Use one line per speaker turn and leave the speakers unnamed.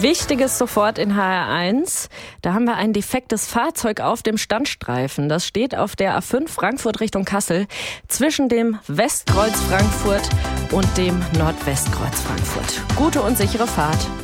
Wichtiges sofort in HR1. Da haben wir ein defektes Fahrzeug auf dem Standstreifen. Das steht auf der A5 Frankfurt Richtung Kassel zwischen dem Westkreuz Frankfurt und dem Nordwestkreuz Frankfurt. Gute und sichere Fahrt.